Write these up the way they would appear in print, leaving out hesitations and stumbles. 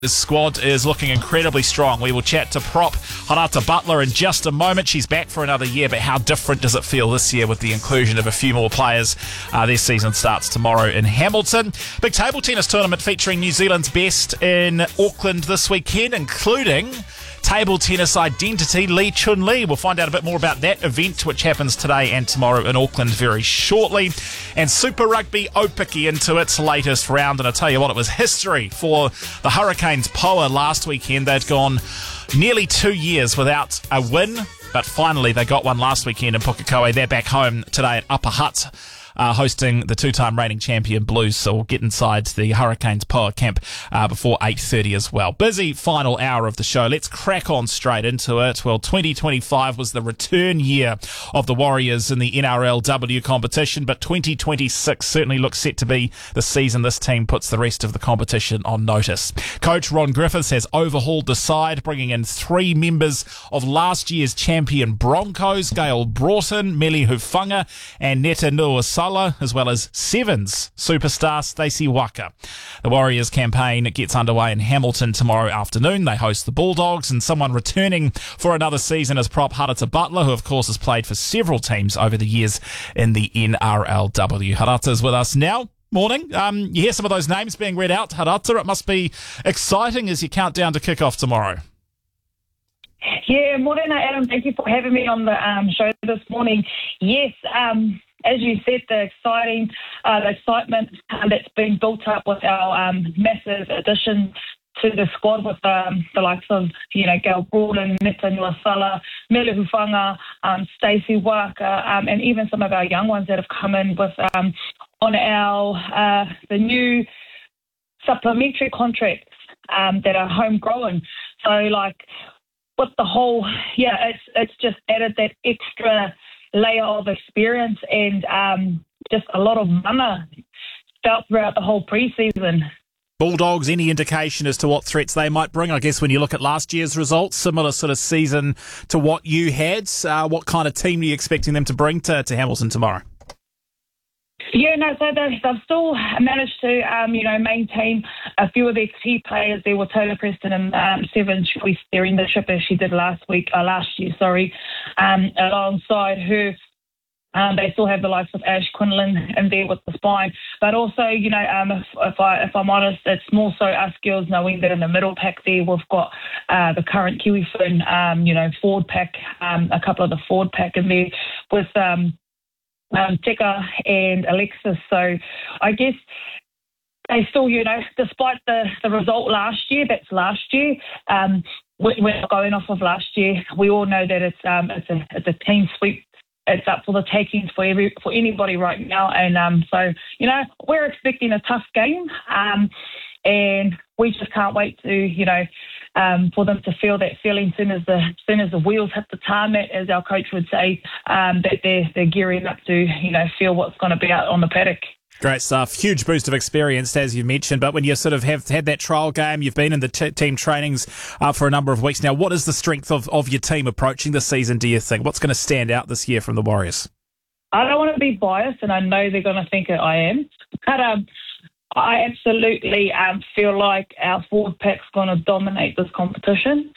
The squad is looking incredibly strong. We will chat to prop Harata Butler in just a moment. She's back for another year, but how different does it feel this year with the inclusion of a few more players? Their season starts tomorrow in Hamilton. Big table tennis tournament featuring New Zealand's best in Auckland this weekend, including table tennis identity Lee Chun Lee. We'll find out a bit more about that event, which happens today and tomorrow in Auckland very shortly. And Super Rugby Aupiki into its latest round. And I tell you what, it was history for the Hurricanes Poa last weekend. They'd gone nearly 2 years without a win, but finally they got one last weekend in Pukekohe. They're back home today at Upper Hutt, hosting the two-time reigning champion Blues. So we'll get inside the Hurricanes Poa camp before 8:30 as well. Busy final hour of the show. Let's crack on straight into it. Well, 2025 was the return year of the Warriors in the NRLW competition, but 2026 certainly looks set to be the season this team puts the rest of the competition on notice. Coach Ron Griffiths has overhauled the side, bringing in 3 members of last year's champion Broncos, Gail Broughton, Meli Hufanga and Neta Nuasala, as well as Sevens superstar Stacey Waka. The Warriors campaign gets underway in Hamilton tomorrow afternoon. They host the Bulldogs, and someone returning for another season is prop Harata Butler, who of course has played for several teams over the years in the NRLW. Harata's with us now. Morning. You hear some of those names being read out, Harata. It must be exciting as you count down to kick off tomorrow. Yeah, morning, Adam. Thank you for having me on the show this morning. Yes, as you said, the excitement that's been built up with our massive addition to the squad with the likes of, Gail Broughton, Neta Nuasala, Meli Hufanga, Stacey Waka, and even some of our young ones that have come in with on our the new supplementary contracts that are homegrown. So, with the whole, it's just added that extra layer of experience and just a lot of mana felt throughout the whole pre-season. Bulldogs, any indication as to what threats they might bring? I guess when you look at last year's results, similar sort of season to what you had, what kind of team are you expecting them to bring to Hamilton tomorrow? Yeah, no, so they've still managed to, maintain a few of their key players. There were Taylor Preston and Sevens steering the ship as she did last year, alongside her. They still have the likes of Ash Quinlan in there with the spine. But also, if I'm honest, it's more so us girls knowing that in the middle pack there, we've got the current Kiwi Fin, forward pack, a couple of the forward pack in there with Tika and Alexis. So I guess they still, despite the result last year, that's last year, we're going off of last year. We all know that it's a team sweep. It's up for the takings for anybody right now. And so, we're expecting a tough game. And we just can't wait to, for them to feel that feeling soon as the wheels hit the tarmac, as our coach would say, that they're gearing up to, feel what's going to be out on the paddock. Great stuff. Huge boost of experience, as you mentioned. But when you sort of have had that trial game, you've been in the team trainings for a number of weeks now. What is the strength of your team approaching the season, do you think? What's going to stand out this year from the Warriors? I don't want to be biased, and I know they're going to think that I am. But I absolutely feel like our forward pack's going to dominate this competition,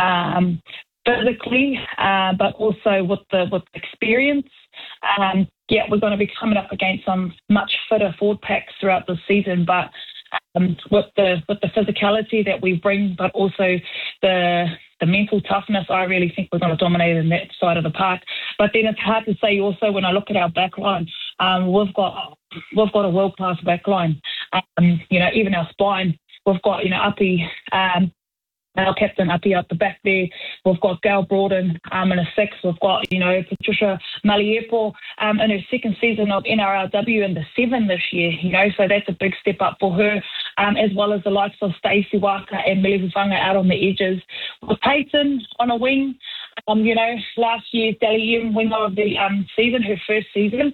physically, but also with the experience. We're going to be coming up against some much fitter forward packs throughout the season, but with the physicality that we bring, but also the mental toughness, I really think we're going to dominate in that side of the park. But then it's hard to say also when I look at our backline, we've got a world-class backline. Even our spine, we've got, Uppy, our captain Uppy up the back there. We've got Gail Broughton in a 6. We've got, Patricia Maliepo in her second season of NRLW in the 7 this year, so that's a big step up for her, as well as the likes of Stacey Waka and Meli Hufanga out on the edges. With Peyton on a wing, last year's Dally M winner of the season, her first season,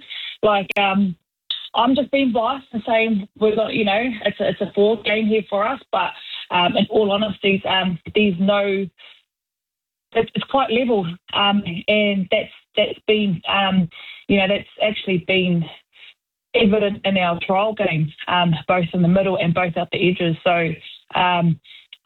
I'm just being biased and saying we've got, it's a forward game here for us, but in all honesty, it's quite level, and that's been, that's actually been evident in our trial games, both in the middle and both out the edges. So